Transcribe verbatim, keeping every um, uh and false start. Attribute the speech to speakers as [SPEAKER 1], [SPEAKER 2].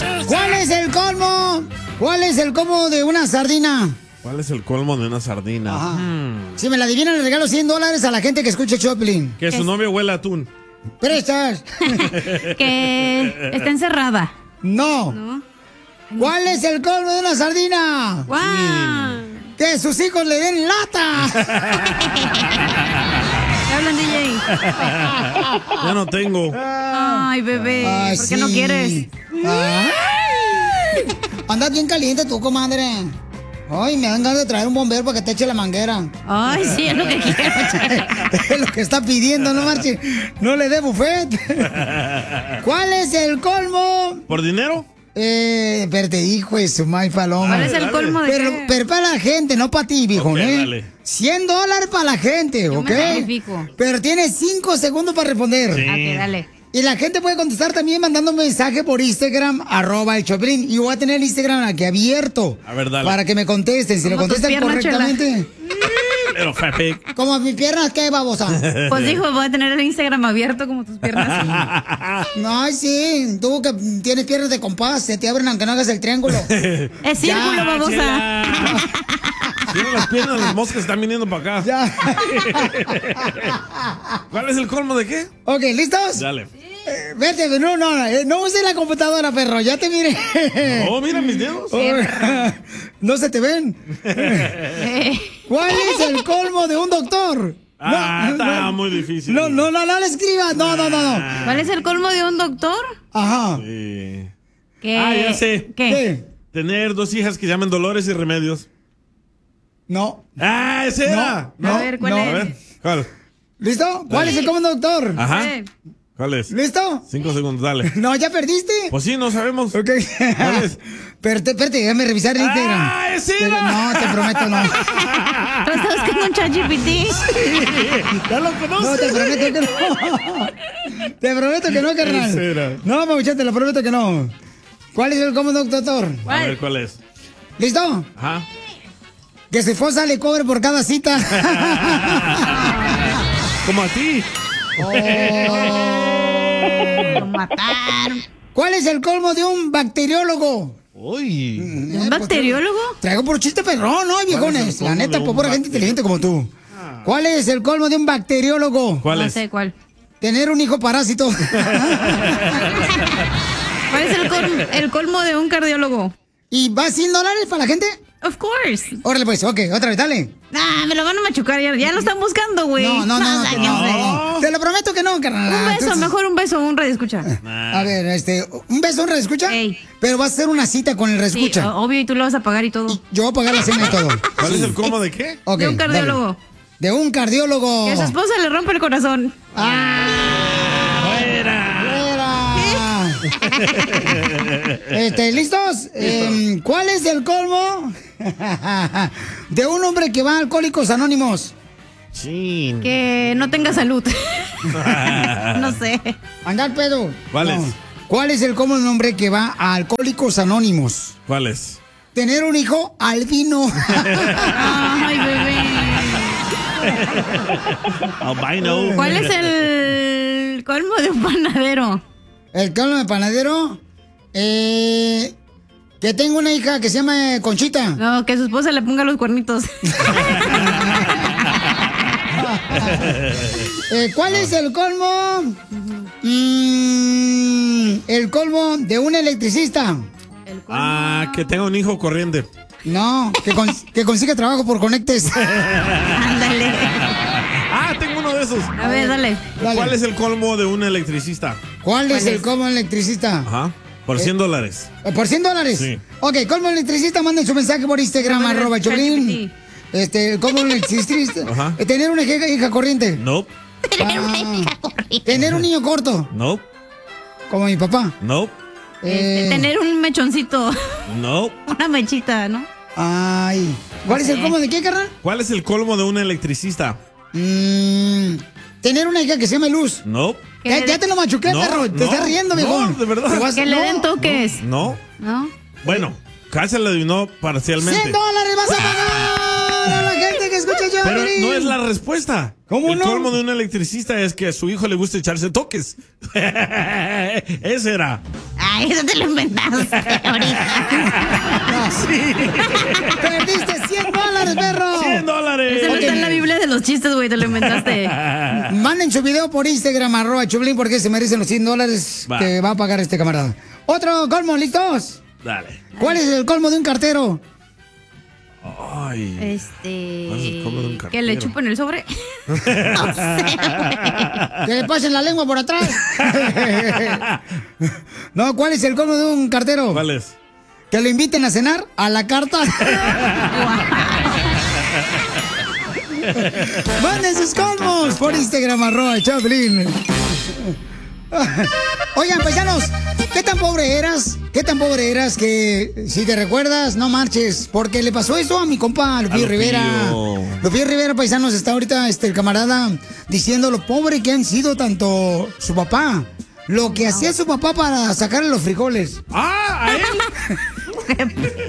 [SPEAKER 1] ¿Cuál es el colmo? ¿Cuál es el colmo de una sardina?
[SPEAKER 2] ¿Cuál es el colmo de una sardina?
[SPEAKER 1] Ajá.
[SPEAKER 2] Hmm.
[SPEAKER 1] Si me la adivinan, le regalo cien dólares a la gente que escuche Choplin.
[SPEAKER 2] Que su novio huele a atún.
[SPEAKER 1] ¿Prestas?
[SPEAKER 3] Que está encerrada.
[SPEAKER 1] No.
[SPEAKER 3] ¿No?
[SPEAKER 1] ¿Cuál es el colmo de una sardina?
[SPEAKER 3] ¡Guau!
[SPEAKER 1] Que sus hijos le den lata.
[SPEAKER 3] ¿Qué hablan, D J?
[SPEAKER 2] Ya no tengo.
[SPEAKER 3] Ay, bebé.
[SPEAKER 1] Ay,
[SPEAKER 3] ¿Por qué no
[SPEAKER 1] sí.
[SPEAKER 3] quieres?
[SPEAKER 1] Ay. Andas bien caliente tú, comadre. Ay, me dan ganas de traer un bombero para que te eche la manguera.
[SPEAKER 3] Ay, sí, es lo que quiero.
[SPEAKER 1] Es lo que está pidiendo, no marche. No le dé buffet. ¿Cuál es el colmo?
[SPEAKER 2] ¿Por dinero?
[SPEAKER 1] Eh, pero te dijo eso, May Paloma.
[SPEAKER 3] ¿Cuál es el colmo de
[SPEAKER 1] pero,
[SPEAKER 3] qué?
[SPEAKER 1] pero para la gente, no para ti, viejo,
[SPEAKER 2] Ok,
[SPEAKER 1] ¿eh?
[SPEAKER 2] dale.
[SPEAKER 1] cien dólares para la gente,
[SPEAKER 3] Yo
[SPEAKER 1] ¿ok?
[SPEAKER 3] me sacrifico.
[SPEAKER 1] Pero tienes cinco segundos para responder.
[SPEAKER 2] Sí.
[SPEAKER 3] Ok, dale.
[SPEAKER 1] Y la gente puede contestar también mandando un mensaje por Instagram, arroba el Choplin. Y voy a tener el Instagram aquí abierto.
[SPEAKER 2] A ver, dale.
[SPEAKER 1] Para que me contesten. Si lo
[SPEAKER 3] Como tus
[SPEAKER 1] contestan
[SPEAKER 3] piernas,
[SPEAKER 1] correctamente.
[SPEAKER 2] Pero fat pig.
[SPEAKER 1] Como mis piernas, ¿qué, babosa?
[SPEAKER 3] Pues dijo, voy a tener el Instagram abierto como tus piernas.
[SPEAKER 1] No, ay, sí. Tú que tienes piernas de compás, se te abren aunque no hagas el triángulo.
[SPEAKER 3] Es círculo,
[SPEAKER 1] Ya,
[SPEAKER 3] babosa.
[SPEAKER 2] Tienen las piernas, las moscas están viniendo para acá.
[SPEAKER 1] Ya.
[SPEAKER 2] ¿Cuál es el colmo de qué?
[SPEAKER 1] Ok, ¿listos?
[SPEAKER 2] Dale.
[SPEAKER 1] Eh, vete, no, no, no, eh, no use la computadora, perro, ya te miré.
[SPEAKER 2] Oh, mira mis dedos.
[SPEAKER 1] No se te ven. ¿Cuál es el colmo de un doctor?
[SPEAKER 2] Ah,
[SPEAKER 1] no,
[SPEAKER 2] está
[SPEAKER 1] no,
[SPEAKER 2] muy difícil.
[SPEAKER 1] no, no, no, no le escribas. No, no, no, no.
[SPEAKER 3] ¿Cuál es el colmo de un doctor?
[SPEAKER 1] Ajá.
[SPEAKER 2] Sí.
[SPEAKER 3] Que...
[SPEAKER 2] Ah, ya sé.
[SPEAKER 3] ¿Qué?
[SPEAKER 1] ¿Qué?
[SPEAKER 2] Tener dos hijas que llamen Dolores y Remedios.
[SPEAKER 1] No.
[SPEAKER 2] Ah, ese era.
[SPEAKER 1] No,
[SPEAKER 3] A ver, ¿cuál
[SPEAKER 1] no.
[SPEAKER 3] es?
[SPEAKER 2] A ver, ¿cuál?
[SPEAKER 1] ¿Listo? ¿Cuál es el colmo de un doctor?
[SPEAKER 2] Ajá.
[SPEAKER 3] Eh,
[SPEAKER 2] ¿Cuál es?
[SPEAKER 1] ¿Listo?
[SPEAKER 2] Cinco segundos, dale.
[SPEAKER 1] No, ya perdiste.
[SPEAKER 2] Pues sí, no sabemos.
[SPEAKER 1] Ok.
[SPEAKER 2] ¿Cuál es?
[SPEAKER 1] Espérate, espérate, déjame revisar el Instagram.
[SPEAKER 2] ¡Ah, ese
[SPEAKER 1] Pero
[SPEAKER 2] era!
[SPEAKER 1] no, te prometo, no.
[SPEAKER 3] ¿Tú estás buscando un ChatGPT?
[SPEAKER 2] ¿Ya lo
[SPEAKER 1] No,
[SPEAKER 2] conoces?
[SPEAKER 1] te prometo que no. Te prometo que no, carnal.
[SPEAKER 2] Ese era.
[SPEAKER 1] No, mamuchón, te lo prometo que no. ¿Cuál es el colmo de un doctor?
[SPEAKER 2] A ver, ¿cuál es?
[SPEAKER 1] ¿Listo?
[SPEAKER 2] Ajá.
[SPEAKER 1] Que su esposa le cobre por cada cita.
[SPEAKER 2] Como a ti.
[SPEAKER 3] Lo mataron.
[SPEAKER 1] ¿Cuál es el colmo de un bacteriólogo?
[SPEAKER 2] Uy.
[SPEAKER 3] ¿Un bacteriólogo?
[SPEAKER 1] Traigo por chiste perrón, ¿no,
[SPEAKER 2] ¿Cuál es
[SPEAKER 1] viejones?
[SPEAKER 2] el colmo
[SPEAKER 1] La neta,
[SPEAKER 2] de un
[SPEAKER 1] por pura gente
[SPEAKER 2] bacteri-
[SPEAKER 1] inteligente como tú. ¿Cuál es el colmo de un bacteriólogo?
[SPEAKER 2] ¿Cuál
[SPEAKER 3] no
[SPEAKER 2] es?
[SPEAKER 3] sé cuál.
[SPEAKER 1] Tener un hijo parásito.
[SPEAKER 3] ¿Cuál es el, col- el colmo de un cardiólogo?
[SPEAKER 1] ¿Y va cien dólares para la gente?
[SPEAKER 3] Of course.
[SPEAKER 1] Órale, pues, ok, otra vez, dale.
[SPEAKER 3] Ah, me lo van a machucar. Ya, ya lo están buscando, güey.
[SPEAKER 1] No, no, no, no, te, no,
[SPEAKER 3] sáquense.
[SPEAKER 1] no. Te lo prometo que no, carnal.
[SPEAKER 3] Un beso,
[SPEAKER 1] Entonces-
[SPEAKER 3] mejor un beso, un radio escucha.
[SPEAKER 1] A ver, este, un beso, un reescucha.
[SPEAKER 3] Ey.
[SPEAKER 1] Pero vas a hacer una cita con el
[SPEAKER 3] Sí,
[SPEAKER 1] reescucha.
[SPEAKER 3] o- obvio, y tú lo vas a pagar y todo.
[SPEAKER 1] Yo voy a pagar la cena y todo.
[SPEAKER 2] ¿Cuál es el colmo de qué?
[SPEAKER 1] Ok,
[SPEAKER 3] De un cardiólogo.
[SPEAKER 1] dale. De un cardiólogo.
[SPEAKER 3] Que a su esposa le rompe el corazón.
[SPEAKER 2] ¡Fuera!
[SPEAKER 1] Este, ¿listos? Eh, ¿Cuál es el colmo de un hombre que va a Alcohólicos Anónimos?
[SPEAKER 2] Chin.
[SPEAKER 3] Que no tenga salud. No sé.
[SPEAKER 1] Andar pedo.
[SPEAKER 2] ¿Cuál es?
[SPEAKER 1] ¿Cuál es el colmo de un hombre que va a Alcohólicos Anónimos?
[SPEAKER 2] ¿Cuál es?
[SPEAKER 1] Tener un hijo albino.
[SPEAKER 3] Ay, bebé.
[SPEAKER 2] Albino.
[SPEAKER 3] ¿Cuál es el colmo de un panadero?
[SPEAKER 1] El colmo de panadero. Eh, que tengo una hija que se llama Conchita.
[SPEAKER 3] No, que su esposa le ponga los cuernitos.
[SPEAKER 1] Eh, ¿Cuál es el colmo? Mm, el colmo de un electricista.
[SPEAKER 2] Ah, que tenga un hijo corriente.
[SPEAKER 1] No, que, cons- que consiga trabajo por conectes.
[SPEAKER 3] Ándale.
[SPEAKER 2] Ah, tengo uno de esos.
[SPEAKER 3] A ver, dale.
[SPEAKER 1] Dale.
[SPEAKER 2] ¿Cuál es el colmo de un electricista?
[SPEAKER 1] ¿Cuál es
[SPEAKER 3] ¿Cuál
[SPEAKER 1] el
[SPEAKER 3] es?
[SPEAKER 1] colmo del electricista?
[SPEAKER 2] Ajá. Por cien dólares.
[SPEAKER 1] Eh, ¿Por cien dólares?
[SPEAKER 2] Sí.
[SPEAKER 1] Ok, colmo del electricista, manden su mensaje por Instagram,
[SPEAKER 3] Número
[SPEAKER 1] arroba
[SPEAKER 3] de
[SPEAKER 1] Choplin.
[SPEAKER 3] ChatGPT.
[SPEAKER 1] Este, el colmo del electricista.
[SPEAKER 2] Ajá.
[SPEAKER 1] Eh, tener una hija, hija corriente.
[SPEAKER 2] Nope.
[SPEAKER 1] Ah, tener un niño corto,
[SPEAKER 2] Nope.
[SPEAKER 1] como mi papá.
[SPEAKER 2] Nope.
[SPEAKER 3] Este,
[SPEAKER 1] Eh,
[SPEAKER 3] tener un mechoncito.
[SPEAKER 2] Nope.
[SPEAKER 3] Una mechita, ¿no?
[SPEAKER 1] Ay. ¿Cuál es el
[SPEAKER 3] sé.
[SPEAKER 1] colmo de qué, carnal?
[SPEAKER 2] ¿Cuál es el colmo de un electricista?
[SPEAKER 1] Mm, tener una hija que se llame Luz.
[SPEAKER 2] Nope.
[SPEAKER 3] Que
[SPEAKER 1] Ya,
[SPEAKER 3] le-
[SPEAKER 1] ya te lo machuqué,
[SPEAKER 2] No,
[SPEAKER 1] perro. Te
[SPEAKER 2] no,
[SPEAKER 1] estás riendo,
[SPEAKER 2] no,
[SPEAKER 1] viejón.
[SPEAKER 2] de verdad.
[SPEAKER 1] Te vas-
[SPEAKER 3] Que le
[SPEAKER 1] no.
[SPEAKER 3] den toques.
[SPEAKER 2] No.
[SPEAKER 3] ¿No?
[SPEAKER 2] Bueno, casi le adivinó parcialmente.
[SPEAKER 1] cien dólares vas a pagar a la gente que escucha yo.
[SPEAKER 2] Pero no es la respuesta.
[SPEAKER 1] ¿Cómo
[SPEAKER 2] el
[SPEAKER 1] no?
[SPEAKER 2] colmo de un electricista es que a su hijo le gusta echarse toques. Ese era.
[SPEAKER 3] Ah, Ay, eso te lo inventaste ahorita.
[SPEAKER 1] Sí. Perdiste cien dólares, perro.
[SPEAKER 2] cien dólares.
[SPEAKER 3] Eso no está en la Biblia de los chistes, güey, te lo inventaste.
[SPEAKER 1] Manden su video por Instagram, arroba Choplin, porque se merecen los cien dólares
[SPEAKER 2] Va.
[SPEAKER 1] que va a pagar este camarada. Otro colmo, ¿listos?
[SPEAKER 2] Dale.
[SPEAKER 1] ¿Cuál es el colmo de un cartero?
[SPEAKER 2] Ay.
[SPEAKER 3] Este.
[SPEAKER 2] ¿Cuál es el colmo de un
[SPEAKER 3] ¿Que
[SPEAKER 2] cartero?
[SPEAKER 3] le chupen el sobre? No sé, güey.
[SPEAKER 1] Que le pasen la lengua por atrás. No, ¿cuál es el colmo de un cartero?
[SPEAKER 2] ¿Cuál es?
[SPEAKER 1] Que lo inviten a cenar a la carta. Manden sus colmos por Instagram, arroba Choplin. Oigan, paisanos, ¿qué tan pobre eras? ¿Qué tan pobre eras que, si te recuerdas, no marches? Porque le pasó esto a mi compa Lupillo
[SPEAKER 2] A Lupillo.
[SPEAKER 1] Rivera. Lupillo Rivera, paisanos, está ahorita este, el camarada diciendo lo pobre que han sido tanto su papá, lo que hacía su papá para sacarle los frijoles.
[SPEAKER 2] ¡Ah! ¿A él?